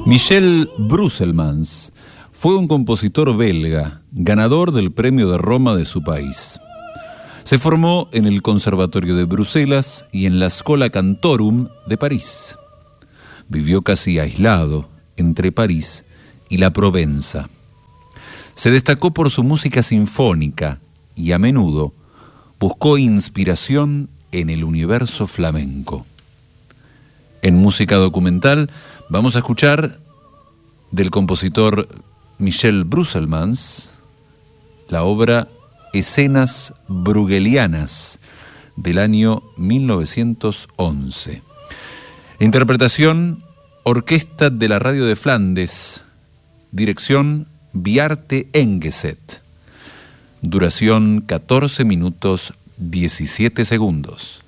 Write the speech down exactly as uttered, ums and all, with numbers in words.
Michel Brusselmans fue un compositor belga, ganador del Premio de Roma de su país. Se formó en el Conservatorio de Bruselas y en la Schola Cantorum de París. Vivió casi aislado entre París y la Provenza. Se destacó por su música sinfónica y a menudo buscó inspiración en el universo flamenco. En música documental vamos a escuchar del compositor Michel Brusselmans la obra Escenas Bruegelianas del año mil novecientos once. Interpretación Orquesta de la Radio de Flandes, dirección Bjarte Engeset, duración catorce minutos diecisiete segundos.